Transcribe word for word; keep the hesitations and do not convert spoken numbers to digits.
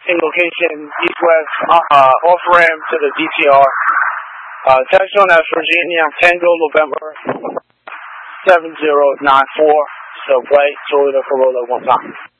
in location east-west, uh, off-ramp to the D T R. Uh, text on as Virginia Tango November seven zero nine four. So play Toyota Corolla one time.